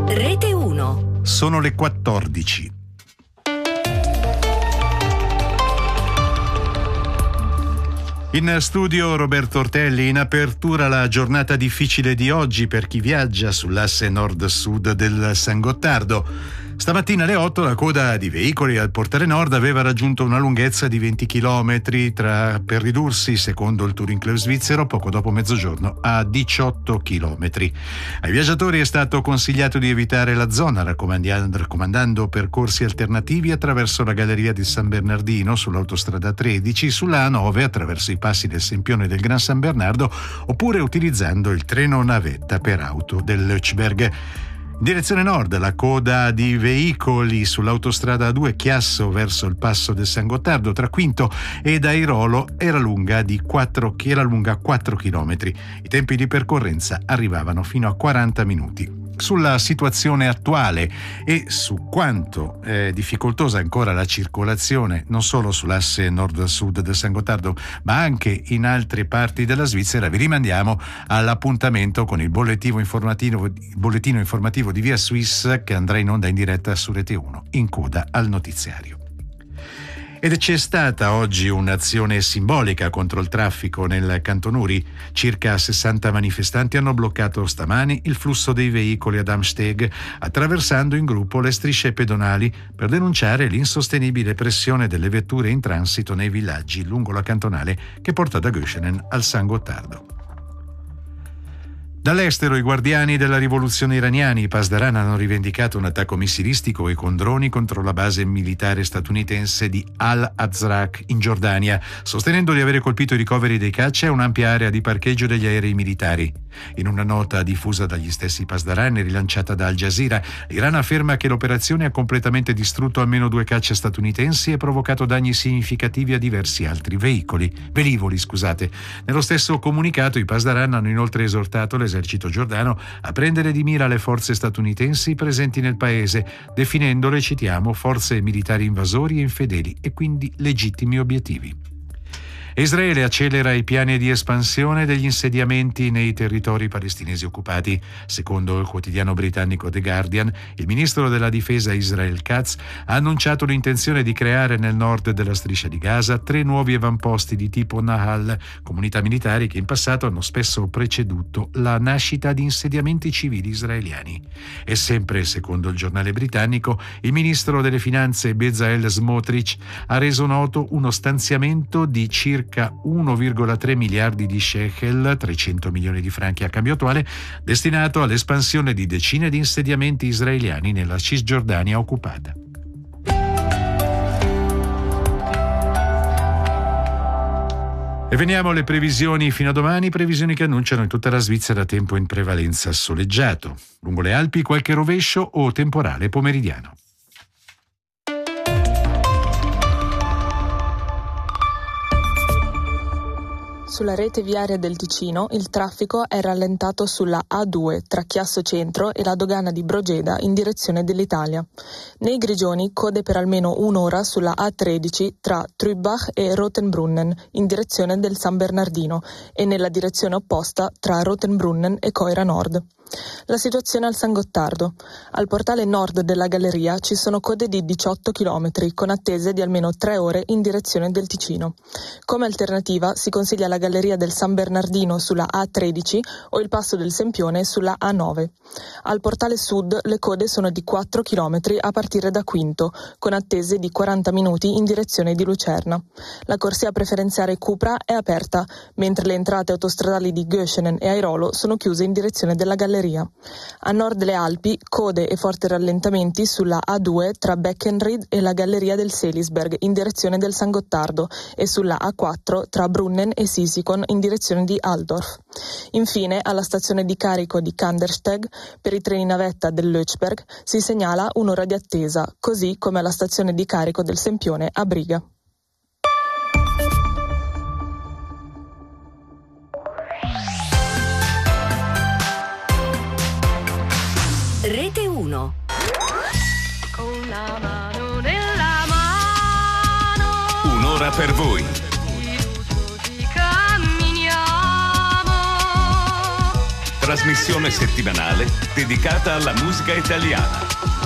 Rete 1. Sono le 14. In studio Roberto Ortelli. In apertura la giornata difficile di oggi per chi viaggia sull'asse nord-sud del San Gottardo. Stamattina alle 8 la coda di veicoli al portale nord aveva raggiunto una lunghezza di 20 km per ridursi, secondo il Touring Club svizzero, poco dopo mezzogiorno a 18 km. Ai viaggiatori è stato consigliato di evitare la zona, raccomandando percorsi alternativi attraverso la galleria di San Bernardino sull'autostrada 13, sulla A9 attraverso i passi del Sempione del Gran San Bernardo, oppure utilizzando il treno navetta per auto del Lötschberg. In direzione nord la coda di veicoli sull'autostrada A2 Chiasso verso il passo del San Gottardo tra Quinto ed Airolo era lunga 4 km. I tempi di percorrenza arrivavano fino a 40 minuti. Sulla situazione attuale e su quanto è difficoltosa ancora la circolazione non solo sull'asse nord-sud del San Gottardo ma anche in altre parti della Svizzera, vi rimandiamo all'appuntamento con il bollettino informativo di Via Suisse, che andrà in onda in diretta su Rete 1 in coda al notiziario. Ed c'è stata oggi un'azione simbolica contro il traffico nel Canton Uri. Circa 60 manifestanti hanno bloccato stamani il flusso dei veicoli ad Amsteg, attraversando in gruppo le strisce pedonali per denunciare l'insostenibile pressione delle vetture in transito nei villaggi lungo la cantonale che porta da Göschenen al San Gottardo. Dall'estero i guardiani della rivoluzione iraniani, i Pasdaran, hanno rivendicato un attacco missilistico e con droni contro la base militare statunitense di Al-Azraq in Giordania, sostenendo di avere colpito i ricoveri dei caccia e un'ampia area di parcheggio degli aerei militari. In una nota diffusa dagli stessi Pasdaran e rilanciata da Al Jazeera, l'Iran afferma che l'operazione ha completamente distrutto almeno 2 caccia statunitensi e provocato danni significativi a diversi altri velivoli. Nello stesso comunicato i Pasdaran hanno inoltre esortato l'esercito giordano a prendere di mira le forze statunitensi presenti nel paese, definendole, citiamo, forze militari invasori e infedeli e quindi legittimi obiettivi. Israele accelera i piani di espansione degli insediamenti nei territori palestinesi occupati. Secondo il quotidiano britannico The Guardian, il ministro della difesa Israel Katz ha annunciato l'intenzione di creare nel nord della striscia di Gaza 3 nuovi avamposti di tipo Nahal, comunità militari che in passato hanno spesso preceduto la nascita di insediamenti civili israeliani. E sempre secondo il giornale britannico, il ministro delle finanze Bezalel Smotrich ha reso noto uno stanziamento di circa 1,3 miliardi di shekel, 300 milioni di franchi a cambio attuale, destinato all'espansione di decine di insediamenti israeliani nella Cisgiordania occupata. E veniamo alle previsioni fino a domani, previsioni che annunciano in tutta la Svizzera tempo in prevalenza soleggiato. Lungo le Alpi qualche rovescio o temporale pomeridiano. Sulla rete viaria del Ticino il traffico è rallentato sulla A2 tra Chiasso Centro e la dogana di Brogeda in direzione dell'Italia. Nei Grigioni code per almeno un'ora sulla A13 tra Trübach e Rotenbrunnen in direzione del San Bernardino e nella direzione opposta tra Rotenbrunnen e Coira Nord. La situazione al San Gottardo. Al portale nord della galleria ci sono code di 18 km con attese di almeno 3 ore in direzione del Ticino. Come alternativa si consiglia la galleria del San Bernardino sulla A13 o il passo del Sempione sulla A9. Al portale sud le code sono di 4 km a partire da Quinto, con attese di 40 minuti in direzione di Lucerna. La corsia preferenziale Cupra è aperta, mentre le entrate autostradali di Göschenen e Airolo sono chiuse in direzione della galleria. A nord delle Alpi, code e forti rallentamenti sulla A2 tra Beckenried e la galleria del Selisberg in direzione del San Gottardo e sulla A4 tra Brunnen e Sisikon in direzione di Altdorf. Infine, alla stazione di carico di Kandersteg, per i treni navetta del Lötschberg si segnala un'ora di attesa, così come alla stazione di carico del Sempione a Briga. Rete 1. Con la mano nella mano. Un'ora per voi. Camminiamo. trasmissione settimanale dedicata alla musica italiana.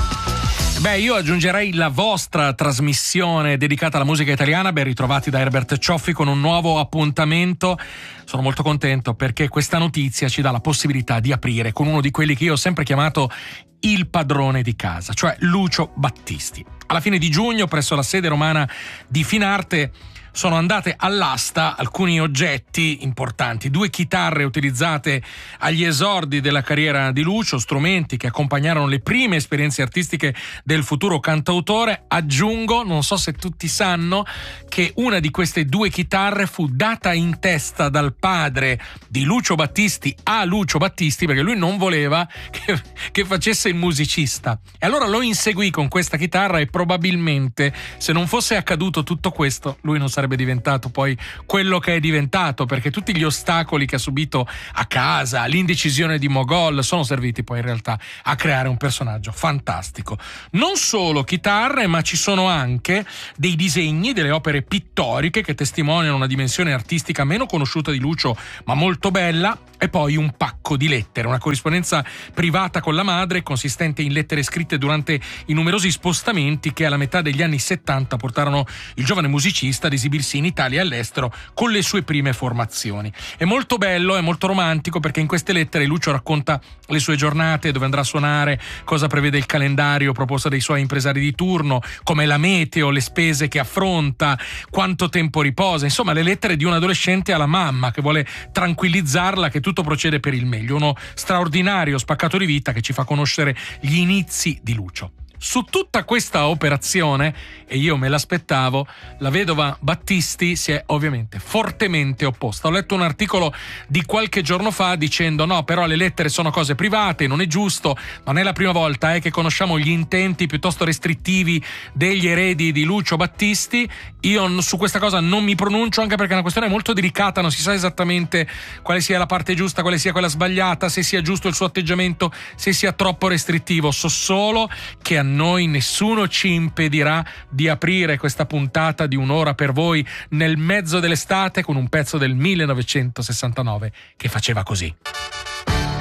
Beh, io aggiungerei la vostra trasmissione dedicata alla musica italiana. Ben ritrovati da Herbert Cioffi con un nuovo appuntamento. Sono molto contento perché questa notizia ci dà la possibilità di aprire con uno di quelli che io ho sempre chiamato il padrone di casa, cioè Lucio Battisti. Alla fine di giugno, presso la sede romana di Finarte, sono andate all'asta alcuni oggetti importanti, 2 chitarre utilizzate agli esordi della carriera di Lucio, strumenti che accompagnarono le prime esperienze artistiche del futuro cantautore. Aggiungo, non so se tutti sanno, che una di queste 2 chitarre fu data in testa dal padre di Lucio Battisti a Lucio Battisti, perché lui non voleva che facesse il musicista. E allora lo inseguì con questa chitarra e probabilmente, se non fosse accaduto tutto questo, lui non sarebbe diventato poi quello che è diventato, perché tutti gli ostacoli che ha subito a casa, l'indecisione di Mogol, sono serviti poi in realtà a creare un personaggio fantastico. Non solo chitarre, ma ci sono anche dei disegni, delle opere pittoriche che testimoniano una dimensione artistica meno conosciuta di Lucio, ma molto bella, e poi un pacco di lettere, una corrispondenza privata con la madre consistente in lettere scritte durante i numerosi spostamenti che alla metà degli anni 70 portarono il giovane musicista ad esibirsi in Italia e all'estero con le sue prime formazioni. È molto bello, è molto romantico, perché in queste lettere Lucio racconta le sue giornate, dove andrà a suonare, cosa prevede il calendario proposto dai suoi impresari di turno, com'è la meteo, le spese che affronta, quanto tempo riposa, insomma le lettere di un adolescente alla mamma che vuole tranquillizzarla che tutto procede per il meglio. Uno straordinario spaccato di vita che ci fa conoscere gli inizi di Lucio. Su tutta questa operazione, e io me l'aspettavo, la vedova Battisti si è ovviamente fortemente opposta. Ho letto un articolo di qualche giorno fa dicendo no, però le lettere sono cose private, non è giusto, non è la prima volta che conosciamo gli intenti piuttosto restrittivi degli eredi di Lucio Battisti. Io su questa cosa non mi pronuncio, anche perché è una questione molto delicata, non si sa esattamente quale sia la parte giusta, quale sia quella sbagliata, se sia giusto il suo atteggiamento, se sia troppo restrittivo. So solo che a noi nessuno ci impedirà di aprire questa puntata di Un'ora per voi nel mezzo dell'estate con un pezzo del 1969 che faceva così.